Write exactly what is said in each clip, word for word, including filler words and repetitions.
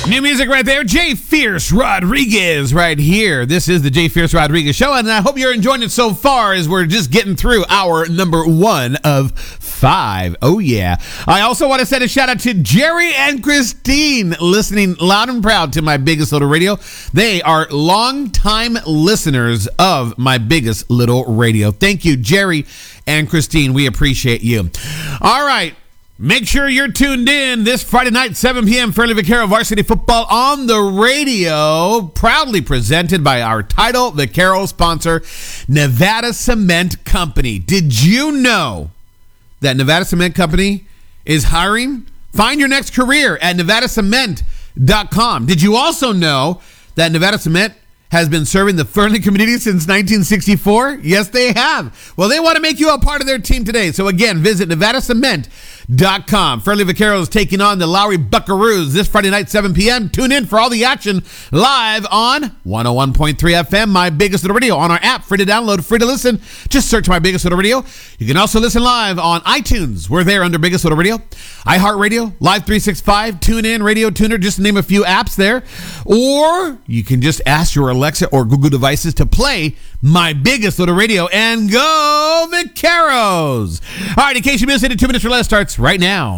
New music right there. Jay Fierce Rodriguez right here. This is the Jay Fierce Rodriguez Show, and I hope you're enjoying it so far as we're just getting through our number one of five. Oh, yeah. I also want to send a shout out to Jerry and Christine, listening loud and proud to My Biggest Little Radio. They are longtime listeners of My Biggest Little Radio. Thank you, Jerry and Christine. We appreciate you. All right. Make sure you're tuned in this Friday night, seven p.m. Fairleigh Vaquero Varsity Football on the radio, proudly presented by our title Vaquero sponsor, Nevada Cement Company. Did you know that Nevada Cement Company is hiring? Find your next career at nevada cement dot com. Did you also know that Nevada Cement has been serving the Fernley community since nineteen sixty-four? Yes, they have. Well, they want to make you a part of their team today. So again, visit nevada cement dot com. Fairleigh Vaquero is taking on the Lowry Buckaroos this Friday night, seven p.m. Tune in for all the action live on one oh one point three F M, My Biggest Little Radio, on our app, free to download, free to listen. Just search My Biggest Little Radio. You can also listen live on iTunes. We're there under Biggest Little Radio, iHeartRadio, Live three sixty-five, TuneIn, Radio Tuner, just to name a few apps there. Or you can just ask your Alexa or Google devices to play My Biggest Little Radio and go Vaqueros. All right, in case you missed it, two minutes or less starts right now.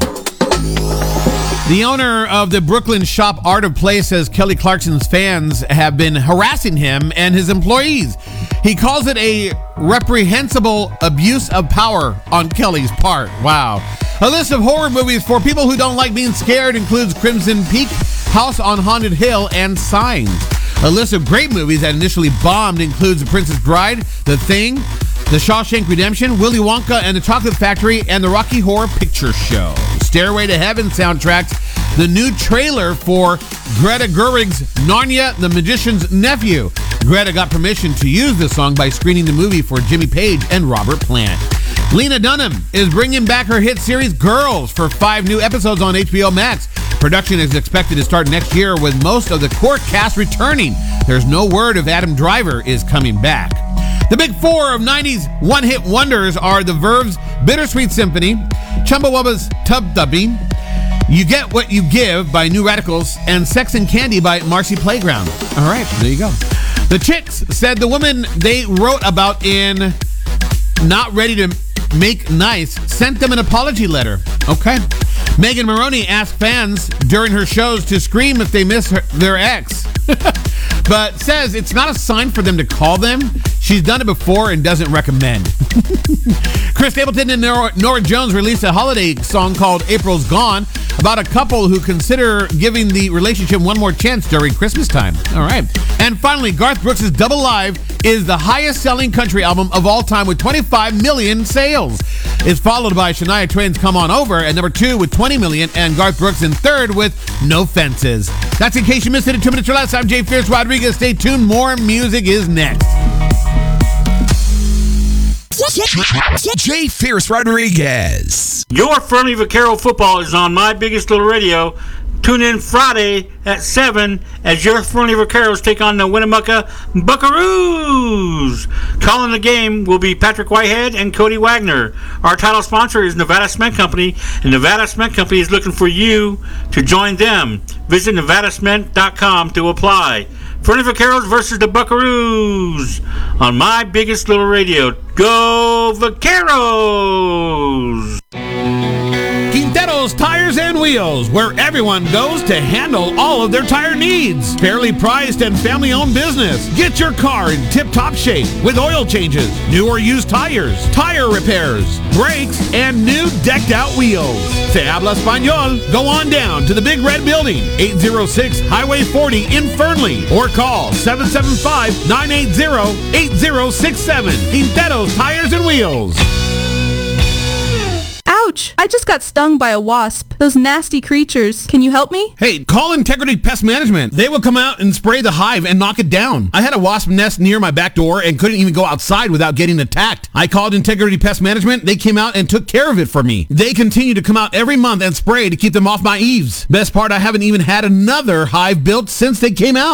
The owner of the Brooklyn shop Art of Play says Kelly Clarkson's fans have been harassing him and his employees. He calls it a reprehensible abuse of power on Kelly's part. Wow. A list of horror movies for people who don't like being scared includes Crimson Peak, House on Haunted Hill, and Signs. A list of great movies that initially bombed includes The Princess Bride, The Thing, The Shawshank Redemption, Willy Wonka and the Chocolate Factory, and the Rocky Horror Picture Show. Stairway to Heaven soundtracks the new trailer for Greta Gerwig's Narnia, the Magician's Nephew. Greta got permission to use this song by screening the movie for Jimmy Page and Robert Plant. Lena Dunham is bringing back her hit series Girls for five new episodes on H B O Max. Production is expected to start next year with most of the core cast returning. There's no word if Adam Driver is coming back. The big four of nineties one-hit wonders are The Verve's Bittersweet Symphony, Chumbawamba's Tub Thumping, You Get What You Give by New Radicals, and Sex and Candy by Marcy Playground. All right, there you go. The Chicks said the woman they wrote about in Not Ready to Make Nice sent them an apology letter. Okay. Megan Maroney asked fans during her shows to scream if they miss her, their ex, but says it's not a sign for them to call them. She's done it before and doesn't recommend. Chris Stapleton and Nora, Nora Jones released a holiday song called April's Gone about a couple who consider giving the relationship one more chance during Christmas time. All right. And finally, Garth Brooks' Double Live is the highest selling country album of all time with twenty-five million sales. It's followed by Shania Twain's Come On Over at number two with twenty million, and Garth Brooks in third with No Fences. That's in case you missed it in two minutes or less. I'm Jay Fierce Rodriguez. Stay tuned. More music is next. Jay Fierce Rodriguez. Your Fernley Vaquero football is on My Biggest Little Radio. Tune in Friday at seven as your Fernley Vaqueros take on the Winnemucca Buckaroos. Calling the game will be Patrick Whitehead and Cody Wagner. Our title sponsor is Nevada Cement Company, and Nevada Cement Company is looking for you to join them. Visit nevada cement dot com to apply. Fernley Vaqueros versus the Buckaroos on My Biggest Little Radio. Go Vaqueros! Quintero's Tires and Wheels, where everyone goes to handle all of their tire needs. Fairly priced and family-owned business. Get your car in tip-top shape with oil changes, new or used tires, tire repairs, brakes, and new decked-out wheels. Se habla español. Go on down to the Big Red Building, eight oh six Highway forty in Fernley, or call seven seven five, nine eight zero, eight zero six seven. Quintero's Tires and Wheels. Ouch! I just got stung by a wasp. Those nasty creatures. Can you help me? Hey, call Integrity Pest Management. They will come out and spray the hive and knock it down. I had a wasp nest near my back door and couldn't even go outside without getting attacked. I called Integrity Pest Management. They came out and took care of it for me. They continue to come out every month and spray to keep them off my eaves. Best part, I haven't even had another hive built since they came out.